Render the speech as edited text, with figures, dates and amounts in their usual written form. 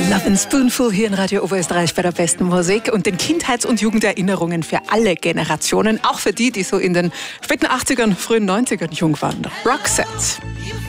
Love and Spoonful hier in Radio Oberösterreich bei der besten Musik und den Kindheits- und Jugenderinnerungen für alle Generationen, auch für die, die so in den späten 80ern, frühen 90ern jung waren. Roxette.